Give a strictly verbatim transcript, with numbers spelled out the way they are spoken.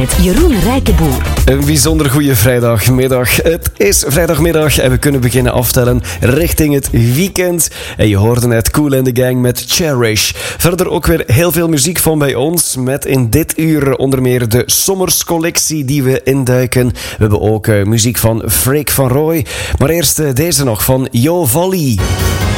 met Jeroen Rijkenboer. Een bijzonder goede vrijdagmiddag. Het is vrijdagmiddag en we kunnen beginnen aftellen richting het weekend. En je hoorde net Kool and the Gang met Cherish. Verder ook weer heel veel muziek van bij ons. Met in dit uur onder meer de Sommers-collectie die we induiken. We hebben ook uh, muziek van Freek van Rooij. Maar eerst uh, deze nog van Jo Valley.